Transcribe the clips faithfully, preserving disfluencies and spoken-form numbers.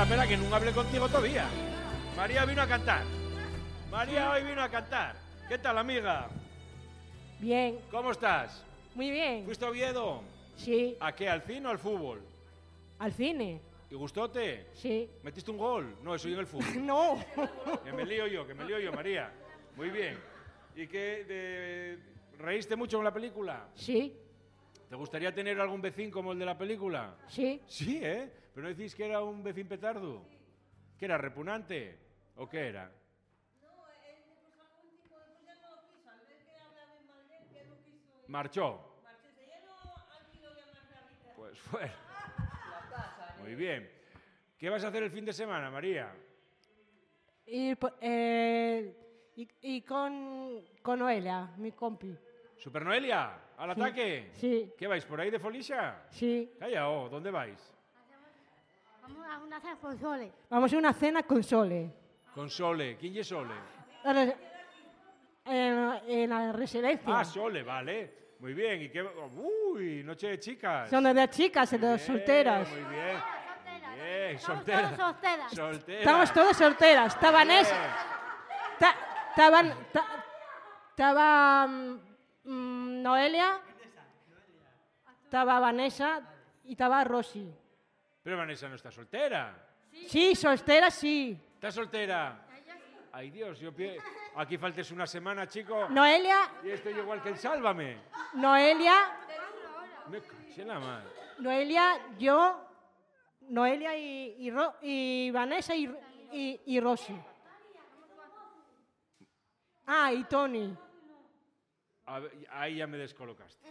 espera, que no hablé contigo todavía. María vino a cantar. María hoy vino a cantar. ¿Qué tal, amiga? Bien. ¿Cómo estás? Muy bien. ¿Fuiste a Oviedo? Sí. ¿A qué? ¿Al cine o al fútbol? ¿Al cine? ¿Y gustóte? Sí. ¿Metiste un gol? No, eso en el fútbol. No. Que me lío yo, que me lío yo, María. Muy bien. ¿Y qué? De... ¿Reíste mucho con la película? Sí. ¿Te gustaría tener algún vecino como el de la película? Sí. Sí, ¿eh? ¿Pero no decís que era un vecino petardo? ¿Que era repugnante? ¿O qué era? No, él puso algún tipo de... Pues ya no lo quiso, al ver que hablaban mal de él, que no quiso... ¿Marchó? Marchese, ya no alquiló ya más la vida. Pues fue. Muy bien. ¿Qué vas a hacer el fin de semana, María? Y, po- eh, y, y con, con Noelia, mi compi. ¿Super Noelia? ¿Al Sí. ataque? Sí. ¿Qué vais, por ahí de Folixa? Sí. Calla, oh, ¿dónde vais? Vamos a una cena con Sole. Vamos a una cena con Sole. Con Sole. ¿Quién es Sole? La re- En, en la residencia. Ah, Sole, vale. Muy bien. ¿Y qué? Uy, noche de chicas. Son de chicas, de Bien, solteras. Muy bien. Bien, Estamos soltera. todos solteras. Soltera. Estamos todas solteras. Está Vanessa. Bien. ta- Estaban. ta- Estaba mm, mm, Noelia. Estaba Vanessa y estaba Rosy. Pero Vanessa no está soltera. Sí, soltera sí. ¿Está soltera? Ay, Dios, yo pie... Aquí faltes una semana, chico. Noelia, Y estoy igual que el Sálvame. Noelia, Me caché en la madre. Noelia, yo, Noelia y, y, Ro- y Vanessa y, y, y Rosy. Ah, y Tony. A ver, ahí ya me descolocaste.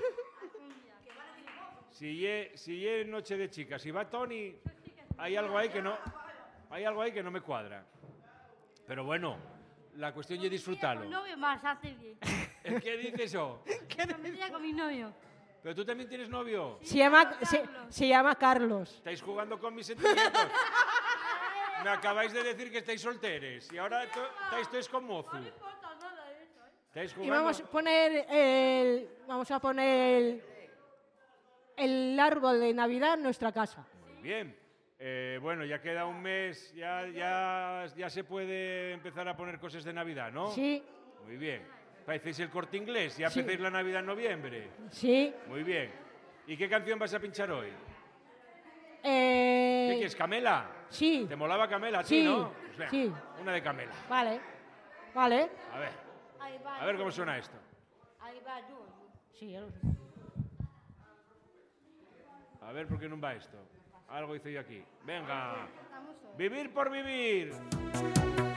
Si ye, si ye noche de chicas, si va Tony, hay algo ahí que no, hay algo ahí que no me cuadra. Pero bueno, la cuestión es disfrutarlo. Con novio más hace bien. ¿El qué dice eso? Comería con mi novio. Pero tú también tienes novio. Se llama, se, se llama Carlos. Estáis jugando con mis sentimientos. Me acabáis de decir que estáis solteres y ahora to- estáis todos con mozu. Estáis Y jugando. vamos a poner el, vamos a poner el, el árbol de Navidad en nuestra casa. Muy bien. Eh, bueno, ya queda un mes, ya, ya, ya se puede empezar a poner cosas de Navidad, ¿no? Sí, Muy bien. Parecéis el Corte Inglés, ya Sí. empecéis la Navidad en noviembre. sí. Muy bien. ¿Y qué canción vas a pinchar hoy? Eh, ¿Qué quieres, Camela? Sí, ¿Te molaba Camela a ti, Sí, no? Pues venga, sí. una de Camela. vale, vale. A ver, Ahí va. a ver cómo suena esto. Ahí va yo. Sí, el- A ver por qué no va esto. Algo hice yo aquí. Venga. Estamos solos. Vivir por vivir.